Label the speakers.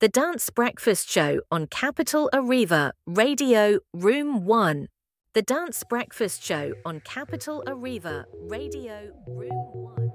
Speaker 1: The Dance Breakfast Show on Capital Arriva, Radio Room 1. The Dance Breakfast Show on Capital Arriva, Radio Room 1.